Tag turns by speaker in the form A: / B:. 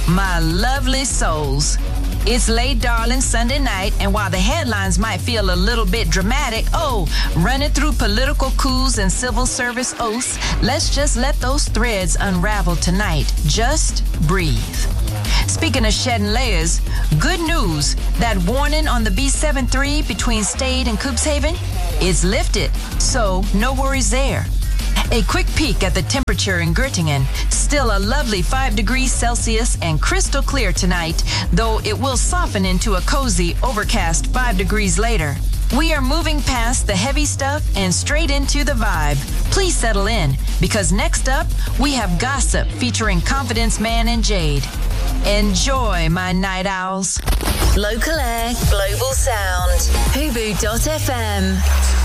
A: My lovely souls. It's late, darling, Sunday night, and while the headlines might feel a little bit dramatic, running through political coups and civil service oaths, let's just let those threads unravel tonight. Just breathe. Speaking of shedding layers, good news. That warning on the B73 between Stade and Cuxhaven, it's lifted, so no worries there. A quick peek at the temperature in Göttingen. Still a lovely 5 degrees Celsius and crystal clear tonight, though it will soften into a cozy, overcast 5 degrees later. We are moving past the heavy stuff and straight into the vibe. Please settle in, because next up, we have gossip featuring Confidence Man and Jade. Enjoy, my night owls.
B: Local air, global sound. Hubu.fm.